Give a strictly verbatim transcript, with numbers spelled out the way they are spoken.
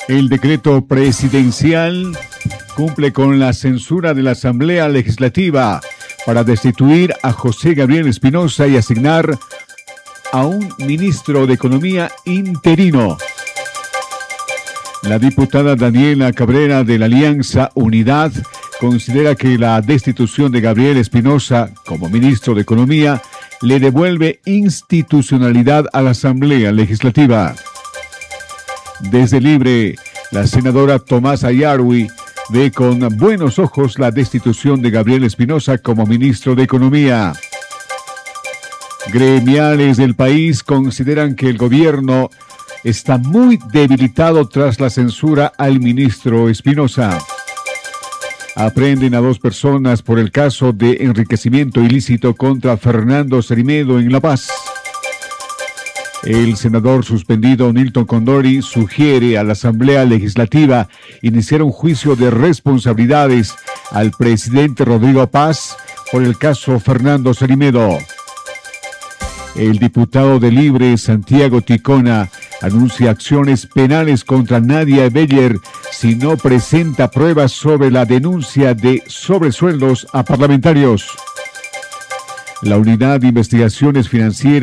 El decreto presidencial cumple con la censura de la Asamblea Legislativa para destituir a José Gabriel Espinosa y asignar a un ministro de Economía interino. La diputada Daniela Cabrera de la Alianza Unidad considera que la destitución de Gabriel Espinosa como ministro de Economía le devuelve institucionalidad a la Asamblea Legislativa. Desde Libre, la senadora Tomasa Yarwi ve con buenos ojos la destitución de Gabriel Espinosa como ministro de Economía. Gremiales del país consideran que el gobierno está muy debilitado tras la censura al ministro Espinosa. Aprenden a dos personas por el caso de enriquecimiento ilícito contra Fernando Cermedo en La Paz. El senador suspendido Nilton Condori sugiere a la Asamblea Legislativa iniciar un juicio de responsabilidades al presidente Rodrigo Paz por el caso Fernando Cermedo. El diputado de Libre, Santiago Ticona, anuncia acciones penales contra Nadia Beller si no presenta pruebas sobre la denuncia de sobresueldos a parlamentarios. La Unidad de Investigaciones Financieras